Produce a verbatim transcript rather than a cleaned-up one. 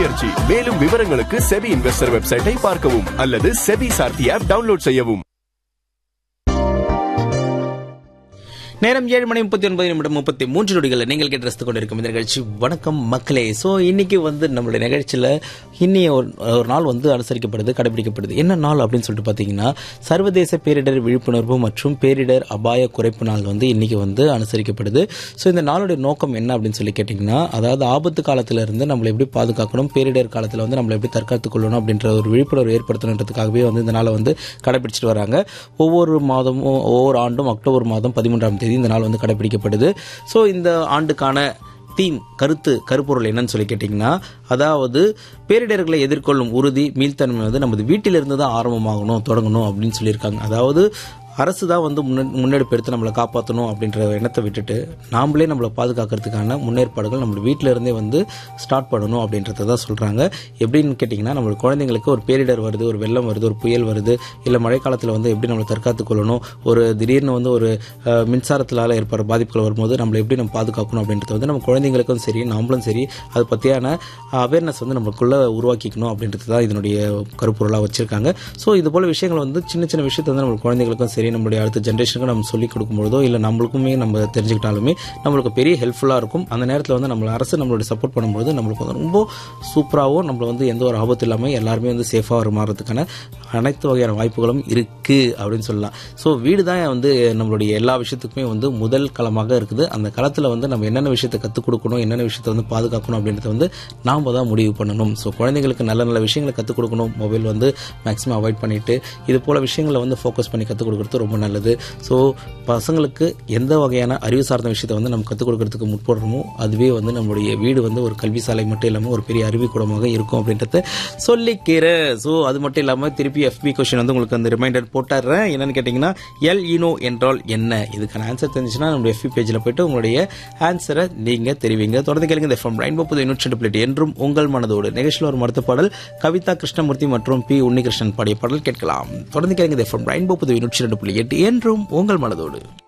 முயற்சி. மேலும் விவரங்களுக்கு செபி இன்வெஸ்டர் வெப்சைட்டை பார்க்கவும் அல்லது செபி சார்த்தி ஆப் டவுன்லோட் செய்யவும். நேரம் ஏழு மணி முப்பத்தி ஒன்பது நிமிடம் முப்பத்தி மூன்று நொடிகள் நீங்கள் கேட்டு ரசித்துக் கொண்டிருக்கும் இந்த நிகழ்ச்சி வணக்கம் மக்களே. ஸோ இன்னைக்கு வந்து நம்மளுடைய நிகழ்ச்சியில் இன்னைய ஒரு நாள் வந்து அனுசரிக்கப்படுது, கடைபிடிக்கப்படுது. என்ன நாள் அப்படின்னு சொல்லிட்டு பார்த்தீங்கன்னா சர்வதேச பேரிடர் விழிப்புணர்வு மற்றும் பேரிடர் அபாய குறைப்பு நாள் வந்து இன்னைக்கு வந்து அனுசரிக்கப்படுது. ஸோ இந்த நாளுடைய நோக்கம் என்ன அப்படின்னு சொல்லி கேட்டிங்கன்னா, அதாவது ஆபத்து காலத்தில் இருந்து நம்மளை எப்படி பாதுகாக்கணும், பேரிடர் காலத்தில் வந்து நம்மளை எப்படி தற்காத்துக் கொள்ளணும் அப்படின்ற ஒரு விழிப்புணர்வு ஏற்படுத்தணுன்றதுக்காகவே வந்து இந்த நாளை வந்து கடைபிடிச்சிட்டு வராங்க. ஒவ்வொரு மாதமும் ஒவ்வொரு ஆண்டும் அக்டோபர் மாதம் பதிமூன்றாம் தேதி இந்த நாள் வந்து கடைபிடிக்கப்படுது. ஸோ இந்த ஆண்டுக்கான தீம் கருத்து கருப்பொருள் என்னன்னு சொல்லி கேட்டிங்கன்னா, அதாவது பேரிடர்களை எதிர்கொள்ளும் உறுதி மீள்தன்மை வந்து நமது வீட்டிலிருந்து தான் ஆரம்பமாகணும், தொடங்கணும் அப்படின்னு சொல்லியிருக்காங்க. அதாவது அரசு தான் வந்து முன்னெடுப்பு எடுத்து நம்மளை காப்பாற்றணும் அப்படின்ற எண்ணத்தை விட்டுட்டு நாமளே நம்மளை பாதுகாக்கிறதுக்கான முன்னேற்பாடுகள் நம்ம வீட்டில இருந்தே வந்து ஸ்டார்ட் பண்ணணும் அப்படின்றத தான் சொல்கிறாங்க. எப்படின்னு கேட்டிங்கன்னா, நம்மளோட குழந்தைங்களுக்கு ஒரு பேரிடர் வருது, ஒரு வெள்ளம் வருது, ஒரு புயல் வருது, இல்லை மழைக்காலத்தில் வந்து எப்படி நம்மளை தற்காத்துக் கொள்ளணும், ஒரு திடீர்னு வந்து ஒரு மின்சாரத்தினால ஏற்படுற பாதிப்புகள் வரும்போது நம்மளை எப்படி நம்ம பாதுகாக்கணும் அப்படின்றத வந்து நம்ம குழந்தைங்களுக்கும் சரி நம்மளும் சரி அது பற்றியான அவேர்னஸ் வந்து நம்மளுக்குள்ளே உருவாக்கிக்கணும் அப்படின்றது தான் இதனுடைய கருப்பொருளாக வச்சுருக்காங்க. ஸோ இது போல் விஷயங்கள் வந்து சின்ன சின்ன விஷயத்தை வந்து நம்ம குழந்தைங்களுக்கும் சரி நம்மளுடைய அடுத்த ஜென்ரேஷனுக்கு நம்ம சொல்லிக் கொடுக்கும்போதோ இல்லை நம்மளுக்குமே நம்ம தெரிஞ்சுக்கிட்டாலுமே நம்மளுக்கு பெரிய ஹெல்ப்ஃபுல்லாக இருக்கும். அந்த நேரத்தில் வந்து நம்மள அரசு நம்மளுடைய சப்போர்ட் பண்ணும்போது நம்மளுக்கு வந்து ரொம்ப சூப்பராகவும் நம்மளை வந்து எந்த ஒரு ஆபத்து இல்லாமல் எல்லாருமே வந்து சேஃபாக மாறுறதுக்கான அனைத்து வகையான வாய்ப்புகளும் இருக்குது அப்படின்னு சொல்லலாம். ஸோ வீடு தான் வந்து நம்மளுடைய எல்லா விஷயத்துக்குமே வந்து முதல் களமாக இருக்குது. அந்த களத்தில் வந்து நம்ம என்னென்ன விஷயத்தை கற்றுக் கொடுக்கணும், என்னென்ன விஷயத்தை வந்து பாதுகாக்கணும் அப்படின்றத வந்து நாம் தான் முடிவு பண்ணணும். ஸோ குழந்தைங்களுக்கு நல்ல நல்ல விஷயங்களை கற்றுக் கொடுக்கணும். மொபைல் வந்து மேக்ஸிமம் அவாய்ட் பண்ணிவிட்டு இது போல் விஷயங்களை வந்து ஃபோக்கஸ் பண்ணி கற்றுக் கொடுக்குறது ரொம்ப நல்லது. ஸோ பசங்களுக்கு எந்த வகையான அறிவு சார்ந்த விஷயத்தை வந்து நம்ம கற்றுக் கொடுக்கறதுக்கு முற்படுறோமோ அதுவே வந்து நம்மளுடைய வீடு வந்து ஒரு கல்வி சாலை மட்டும் இல்லாமல் ஒரு பெரிய அறிவுக்கூடமாக இருக்கும் அப்படின்றத சொல்லிக்கிறேன். ஸோ அது மட்டும் இல்லாமல் திருப்பி எஃபி கொஸ்டின் வந்து உங்களுக்கு அந்த ரிமைண்டர் போட்டுறேன். என்னன்னு கேட்டிங்கன்னா, எல் ஈனோ என்றால் என்ன? இதுக்கான ஆன்சர் தெரிஞ்சுன்னா நம்மளுடைய எஃபி பேஜில் போய்ட்டு உங்களுடைய ஆன்சரை நீங்கள் தெரிவிங்க. தொடர்ந்து கேளுங்க. இந்த எஃப்எம் ரெயின்போ புது நூற்றி பிளேட் என்றும் உங்கள் மனதோடு நிகழ்ச்சியில் ஒரு மருத்துவ பாடல் கவிதா கிருஷ்ணமூர்த்தி மற்றும் பி உன்னிகிருஷ்ணன் பாடிய பாடல் கேட்கலாம். தொடர்ந்து கேளுங்க. இந்த எஃப்எம் ரெயின்போ புது நூற்றி ரெண்டு புள்ளி எட்டு என்றும் உங்கள் மனதோடு.